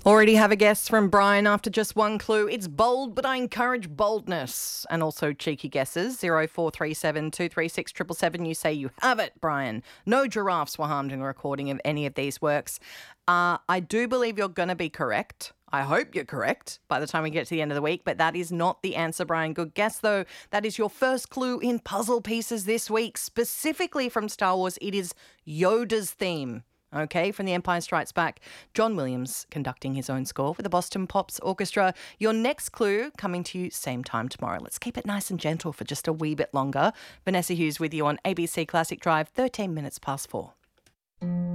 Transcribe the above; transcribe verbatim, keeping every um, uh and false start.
Already have a guess from Brian after just one clue. It's bold, but I encourage boldness. And also cheeky guesses. zero four three seven two three six seven seven seven. You say you have it, Brian. No giraffes were harmed in the recording of any of these works. Uh, I do believe you're going to be correct. I hope you're correct by the time we get to the end of the week, but that is not the answer, Brian. Good guess, though. That is your first clue in puzzle pieces this week, specifically from Star Wars. It is Yoda's theme. Okay, from The Empire Strikes Back, John Williams conducting his own score with the Boston Pops Orchestra. Your next clue coming to you same time tomorrow. Let's keep it nice and gentle for just a wee bit longer. Vanessa Hughes with you on A B C Classic Drive, thirteen minutes past four.